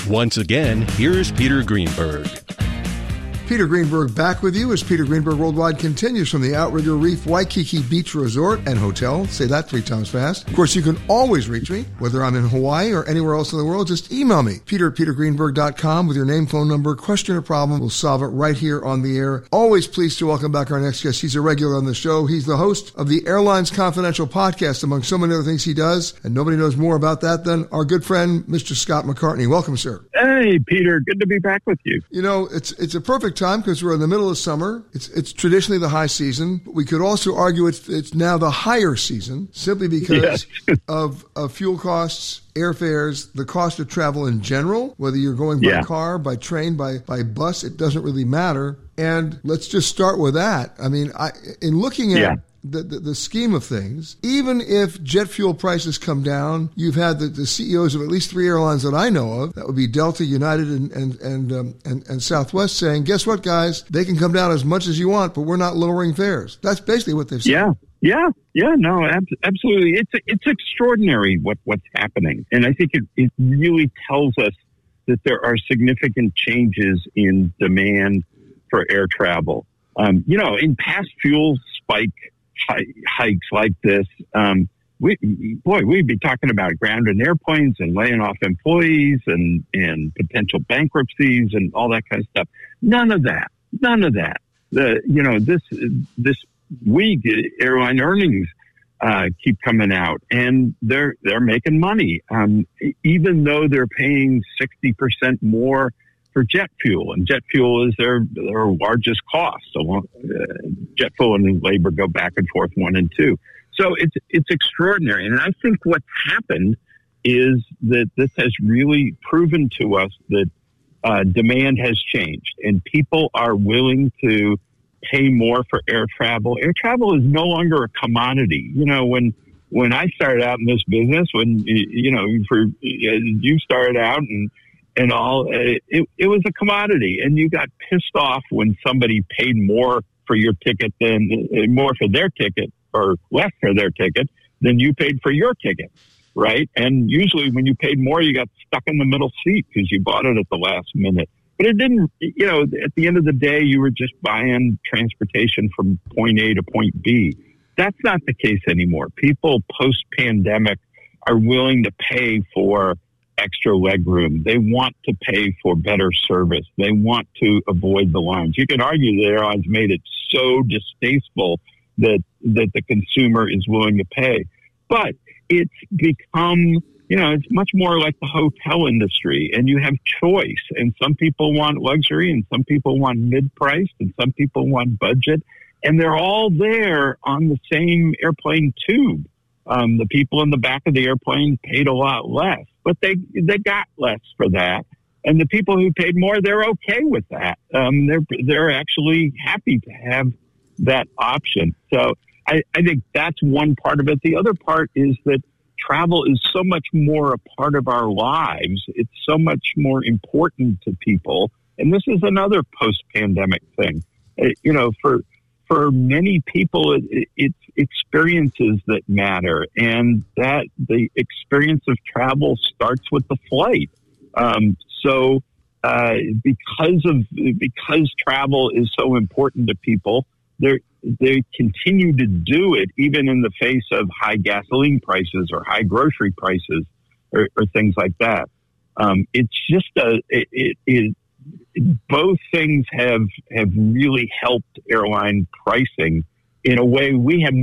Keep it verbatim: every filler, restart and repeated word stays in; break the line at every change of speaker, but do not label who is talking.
Once again, here's Peter Greenberg.
Peter Greenberg back with you as Peter Greenberg Worldwide continues from the Outrigger Reef Waikiki Beach Resort and Hotel. Say that three times fast. Of course, you can always reach me, whether I'm in Hawaii or anywhere else in the world. Just email me, peter at peter greenberg dot com with your name, phone number, question or problem. We'll solve it right here on the air. Always pleased to welcome back our next guest. He's a regular on the show. He's the host of the Airlines Confidential podcast, among so many other things he does. And nobody knows more about that than our good friend, Mister Scott McCartney. Welcome, sir.
Hey, Peter. Good to be back with you.
You know, it's it's a perfect time because we're in the middle of summer. It's it's traditionally the high season. We could also argue it's it's now the higher season simply because yes. of, of fuel costs, airfares, the cost of travel in general, whether you're going by
yeah.
car, by train, by, by bus, it doesn't really matter. And let's just start with that. I mean, I, in looking at yeah. The, the, the scheme of things, even if jet fuel prices come down, you've had the, the C E Os of at least three airlines that I know of, that would be Delta, United, and and and, um, and and Southwest, saying, guess what, guys? They can come down as much as you want, but we're not lowering fares. That's basically what they've said.
Yeah, yeah, yeah, no, ab- absolutely. It's it's extraordinary what, what's happening. And I think it, it really tells us that there are significant changes in demand for air travel. Um, you know, in past fuel spike hikes like this, um, we, boy, we'd be talking about grounded airplanes and laying off employees and, and potential bankruptcies and all that kind of stuff. None of that. None of that. The, you know, this, this week airline earnings, uh, keep coming out and they're, they're making money. Um, even though they're paying sixty percent more for jet fuel, and jet fuel is their their largest cost. So uh, jet fuel and labor go back and forth one and two. So it's it's extraordinary, and I think what's happened is that this has really proven to us that uh, demand has changed, and people are willing to pay more for air travel. Air travel is no longer a commodity. You know, when when I started out in this business, when you know, for you started out and. And all, it, it was a commodity, and you got pissed off when somebody paid more for your ticket than more for their ticket or less for their ticket than you paid for your ticket, right? And usually, when you paid more, you got stuck in the middle seat because you bought it at the last minute. But it didn't, you know. At the end of the day, you were just buying transportation from point A to point B. That's not the case anymore. People post-pandemic are willing to pay for extra legroom. They want to pay for better service. They want to avoid the lines. You can argue the airlines made it so distasteful that that the consumer is willing to pay. But it's become, you know, it's much more like the hotel industry, and you have choice. And some people want luxury, and some people want mid-priced, and some people want budget. And they're all there on the same airplane tube. Um, the people in the back of the airplane paid a lot less, but they they got less for that. And the people who paid more, they're okay with that. Um, they're they're actually happy to have that option. So I, I think that's one part of it. The other part is that travel is so much more a part of our lives. It's so much more important to people. And this is another post-pandemic thing. It, you know, for for many people, it, it's experiences that matter, and that the experience of travel starts with the flight. Um, so, uh, because of because travel is so important to people, they they continue to do it even in the face of high gasoline prices or high grocery prices or, or things like that. Um, it's just a it, it, it both things have have really helped airline pricing in a way we have